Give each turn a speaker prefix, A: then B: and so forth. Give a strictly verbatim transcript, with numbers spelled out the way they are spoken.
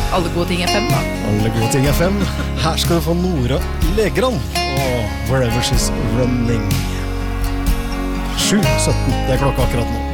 A: Alle gode ting er fem da.
B: Alle gode ting er fem. Her skal du få Nora Legran og Wherever She's Running. sju sytten, det er klokka akkurat nå.